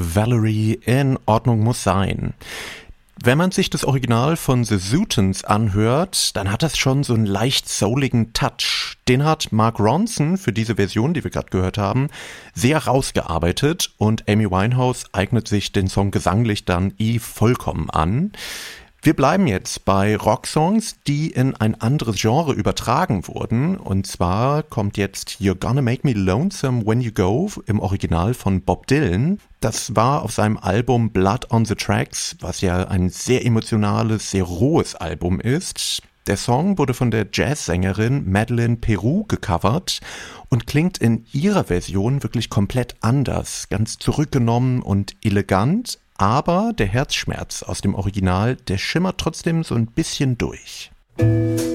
Valerie, in Ordnung muss sein. Wenn man sich das Original von The Zootons anhört, dann hat das schon so einen leicht souligen Touch. Den hat Mark Ronson für diese Version, die wir gerade gehört haben, sehr rausgearbeitet und Amy Winehouse eignet sich den Song gesanglich dann vollkommen an. Wir bleiben jetzt bei Rocksongs, die in ein anderes Genre übertragen wurden. Und zwar kommt jetzt You're Gonna Make Me Lonesome When You Go im Original von Bob Dylan. Das war auf seinem Album Blood on the Tracks, was ja ein sehr emotionales, sehr rohes Album ist. Der Song wurde von der Jazzsängerin Madeleine Peru gecovert und klingt in ihrer Version wirklich komplett anders, ganz zurückgenommen und elegant. Aber der Herzschmerz aus dem Original, der schimmert trotzdem so ein bisschen durch.